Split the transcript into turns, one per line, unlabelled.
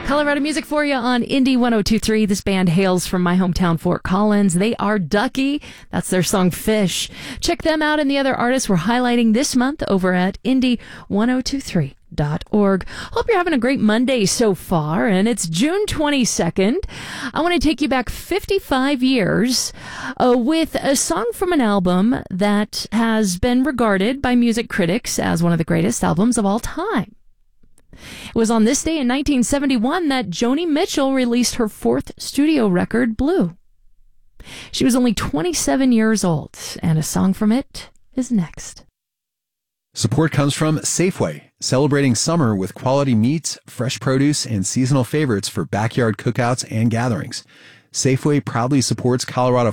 Colorado music for you on Indie 102.3. This band hails from my hometown, Fort Collins. They are Ducky. That's their song Fish. Check them out and the other artists we're highlighting this month over at Indie1023.org. Hope you're having a great Monday so far, and it's June 22nd. I want to take you back 55 years with a song from an album that has been regarded by music critics as one of the greatest albums of all time. It was on this day in 1971 that Joni Mitchell released her fourth studio record, Blue. She was only 27 years old, and a song from it is next.
Support comes from Safeway, celebrating summer with quality meats, fresh produce, and seasonal favorites for backyard cookouts and gatherings. Safeway proudly supports Colorado